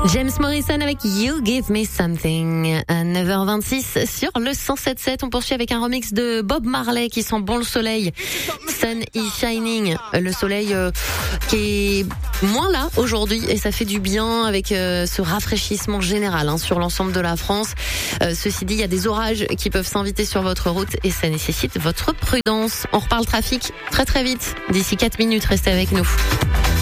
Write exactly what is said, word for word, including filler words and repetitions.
James Morrison avec You Give Me Something à neuf heures vingt-six sur le cent sept virgule sept. On poursuit avec un remix de Bob Marley qui sent bon le soleil. Sun is shining. Le soleil euh, qui est moins là aujourd'hui et ça fait du bien avec euh, ce rafraîchissement général hein, sur l'ensemble de la France. Euh, ceci dit, il y a des orages qui peuvent s'inviter sur votre route et ça nécessite votre prudence. On reparle trafic très très vite. D'ici quatre minutes, restez avec nous.